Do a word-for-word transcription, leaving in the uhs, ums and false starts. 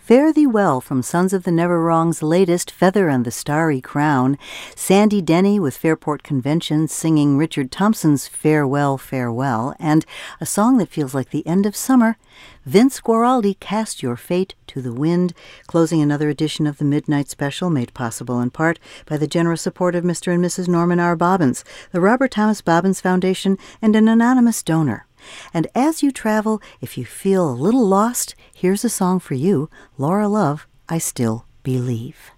Fare Thee Well from Sons of the Never Wrong's latest Feather and the Starry Crown, Sandy Denny with Fairport Convention singing Richard Thompson's Farewell, Farewell, and a song that feels like the end of summer, Vince Guaraldi, Cast Your Fate to the Wind, closing another edition of the Midnight Special, made possible in part by the generous support of Mister and Missus Norman R. Bobbins, the Robert Thomas Bobbins Foundation, and an anonymous donor. And as you travel, if you feel a little lost, here's a song for you, Laura Love, I Still Believe.